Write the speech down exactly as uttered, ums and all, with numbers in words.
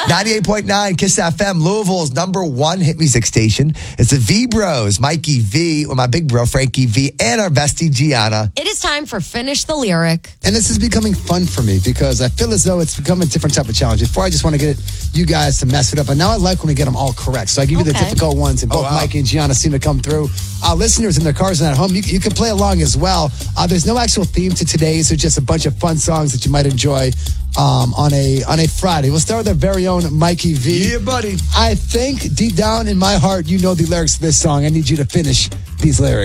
ninety-eight point nine Kiss F M, Louisville's number one hit music station. It's the V-Bros, Mikey V, with my big bro, Frankie V, and our bestie, Gianna. It is time for Finish the Lyric. And this is becoming fun for me because I feel as though it's become a different type of challenge. Before, I just want to get you guys to mess it up. And now I like when we get them all correct. So I give you the Okay. difficult ones, and both Oh, wow. Mikey and Gianna seem to come through. Uh, listeners in their cars and at home, you, you can play along as well. Uh, there's no actual theme to today's. It's just a bunch of fun songs that you might enjoy um, on a on a Friday. We'll start with our very own Mikey V. Yeah, buddy. I think deep down in my heart, you know the lyrics to this song. I need you to finish these lyrics.